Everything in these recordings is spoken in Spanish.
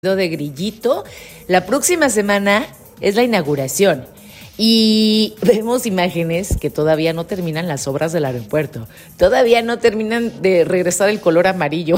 de Grillito. La próxima semana es la inauguración y vemos imágenes que todavía no terminan las obras del aeropuerto. Todavía no terminan de regresar el color amarillo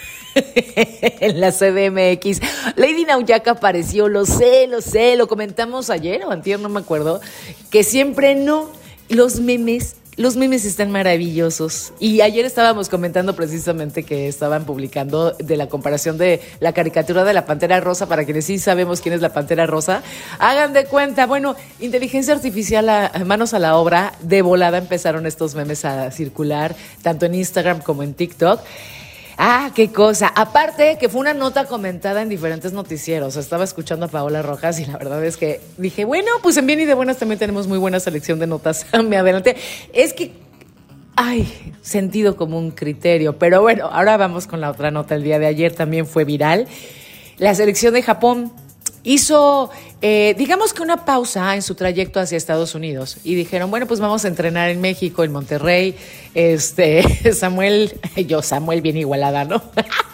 en la CDMX. Lady Nauyaca apareció, lo sé, lo comentamos ayer o antier, no me acuerdo, que siempre no, los memes están maravillosos. Y ayer estábamos comentando precisamente que estaban publicando de la comparación de la caricatura de la Pantera Rosa. Para quienes sí sabemos quién es la Pantera Rosa, hagan de cuenta. Bueno, inteligencia artificial, manos a la obra. De volada empezaron estos memes a circular, tanto en Instagram como en TikTok. Ah, qué cosa. Aparte que fue una nota comentada en diferentes noticieros. Estaba escuchando a Paola Rojas y la verdad es que dije, bueno, pues en Bien y de Buenas también tenemos muy buena selección de notas. Me adelanté. Es que, sentido como un criterio. Pero bueno, ahora vamos con la otra nota. El día de ayer también fue viral. La selección de Japón hizo, digamos que una pausa en su trayecto hacia Estados Unidos y dijeron, bueno, pues vamos a entrenar en México, en Monterrey. Samuel bien igualada, ¿no?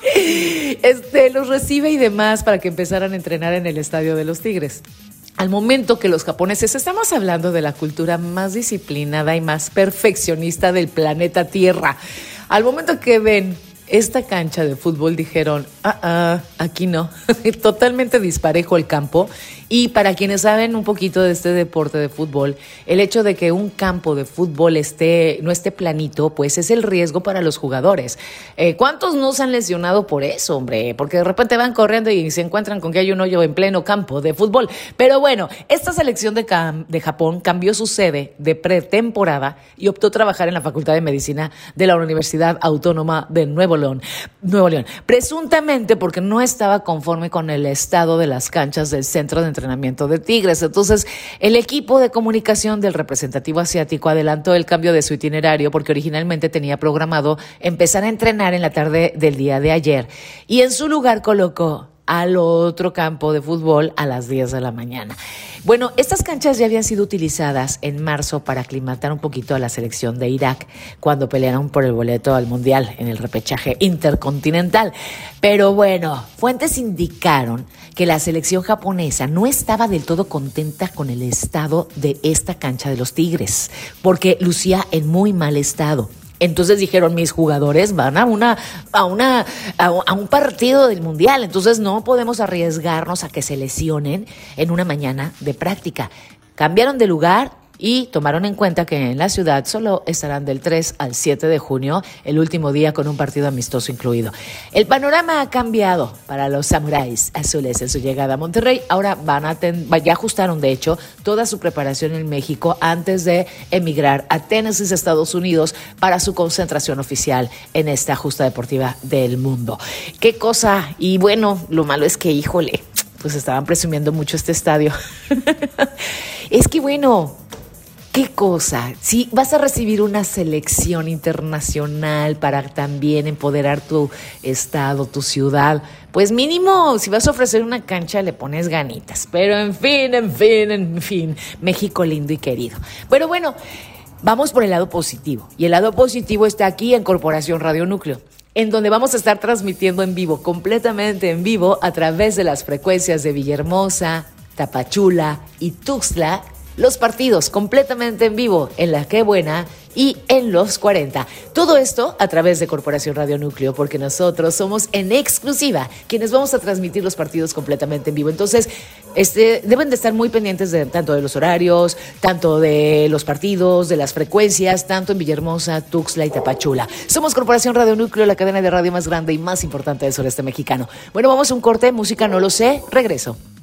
Los recibe y demás para que empezaran a entrenar en el estadio de los Tigres. Al momento que los japoneses, estamos hablando de la cultura más disciplinada y más perfeccionista del planeta Tierra, al momento que ven esta cancha de fútbol dijeron, aquí no, totalmente disparejo el campo. Y para quienes saben un poquito de este deporte de fútbol, el hecho de que un campo de fútbol no esté planito, pues es el riesgo para los jugadores. ¿Cuántos no se han lesionado por eso, hombre? Porque de repente van corriendo y se encuentran con que hay un hoyo en pleno campo de fútbol. Pero bueno, esta selección de Japón cambió su sede de pretemporada y optó a trabajar en la Facultad de Medicina de la Universidad Autónoma de Nuevo León, presuntamente porque no estaba conforme con el estado de las canchas del centro de entrenamiento de Tigres. Entonces, el equipo de comunicación del representativo asiático adelantó el cambio de su itinerario porque originalmente tenía programado empezar a entrenar en la tarde del día de ayer y en su lugar colocó al otro campo de fútbol a las 10 de la mañana. Bueno, estas canchas ya habían sido utilizadas en marzo para aclimatar un poquito a la selección de Irak cuando pelearon por el boleto al Mundial en el repechaje intercontinental. Pero bueno, fuentes indicaron que la selección japonesa no estaba del todo contenta con el estado de esta cancha de los Tigres, porque lucía en muy mal estado. Entonces dijeron, mis jugadores van a un partido del Mundial, entonces no podemos arriesgarnos a que se lesionen en una mañana de práctica. Cambiaron de lugar y tomaron en cuenta que en la ciudad solo estarán del 3 al 7 de junio, el último día con un partido amistoso incluido. El panorama ha cambiado para los samuráis azules en su llegada a Monterrey. Ahora ya ajustaron, de hecho, toda su preparación en México antes de emigrar a Tennessee, Estados Unidos, para su concentración oficial en esta justa deportiva del mundo. ¡Qué cosa! Y bueno, lo malo es que, híjole, pues estaban presumiendo mucho este estadio. Es que bueno, ¿qué cosa? Si vas a recibir una selección internacional para también empoderar tu estado, tu ciudad, pues mínimo, si vas a ofrecer una cancha, le pones ganitas. Pero en fin, México lindo y querido. Pero bueno, vamos por el lado positivo. Y el lado positivo está aquí en Corporación Radio Núcleo, en donde vamos a estar transmitiendo en vivo, completamente en vivo, a través de las frecuencias de Villahermosa, Tapachula y Tuxtla, los partidos completamente en vivo en La Qué Buena y en Los 40. Todo esto a través de Corporación Radio Núcleo, porque nosotros somos en exclusiva quienes vamos a transmitir los partidos completamente en vivo. Entonces, deben de estar muy pendientes tanto de los horarios, tanto de los partidos, de las frecuencias, tanto en Villahermosa, Tuxtla y Tapachula. Somos Corporación Radio Núcleo, la cadena de radio más grande y más importante del sureste mexicano. Bueno, vamos a un corte, música no lo sé, regreso.